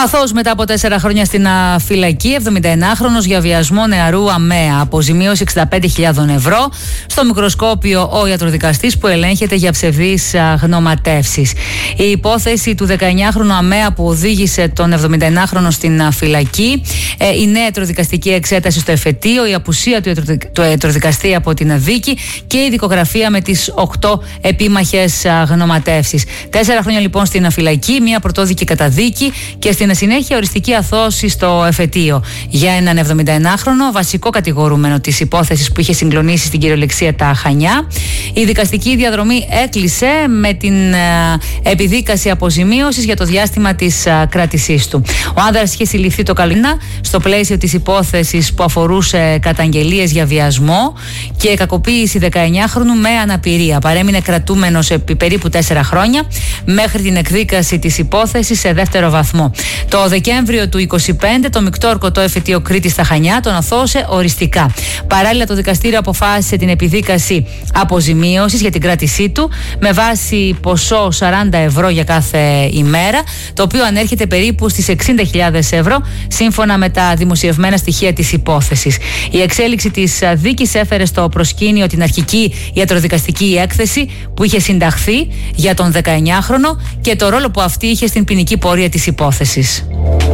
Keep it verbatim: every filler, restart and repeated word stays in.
Αθώος μετά από τέσσερα χρόνια στην φυλακή, εβδομηνταενάχρονος για βιασμό νεαρού αμαία. Αποζημίωση εξήντα πέντε χιλιάδες ευρώ. Στο μικροσκόπιο ο ιατροδικαστής που ελέγχεται για ψευδείς γνωματεύσεις. Η υπόθεση του δεκαεννιάχρονου αμαία που οδήγησε τον εβδομηνταενάχρονο στην φυλακή, η νέα ιατροδικαστική εξέταση στο εφετείο, η απουσία του ιατροδικαστή από την δίκη και η δικογραφία με τις οκτώ επίμαχες γνωματεύσεις. Τέσσερα χρόνια λοιπόν στην φυλακή, μία πρωτόδικη καταδίκη και στην συνέχεια οριστική αθώωση στο εφετείο για έναν εβδομηνταενάχρονο βασικό κατηγορούμενο της υπόθεσης που είχε συγκλονίσει στην κυριολεξία τα Χανιά. Η δικαστική διαδρομή έκλεισε με την ε, επιδίκαση αποζημίωσης για το διάστημα της ε, κράτησής του. Ο άνδρας είχε συλληφθεί το καλοκαίρι στο πλαίσιο της υπόθεσης που αφορούσε καταγγελίες για βιασμό και κακοποίηση δεκαεννιάχρονου με αναπηρία. Παρέμεινε κρατούμενος επί περίπου τέσσερα χρόνια μέχρι την εκδίκαση της υπόθεσης σε δεύτερο βαθμό. Το Δεκέμβριο του είκοσι πέντε το μεικτό ορκωτό εφετείο Κρήτης στα Χανιά τον αθώωσε οριστικά. Παράλληλα, το δικαστήριο αποφάσισε την επιδίκαση αποζημίωσης για την κράτησή του με βάση ποσό σαράντα ευρώ για κάθε ημέρα, το οποίο ανέρχεται περίπου στις εξήντα χιλιάδες ευρώ σύμφωνα με τα δημοσιευμένα στοιχεία της υπόθεσης. Η εξέλιξη της δίκης έφερε στο προσκήνιο την αρχική ιατροδικαστική έκθεση που είχε συνταχθεί για τον δεκαεννιάχρονο και το ρόλο που αυτή είχε στην ποινική πορεία της υπόθεσης.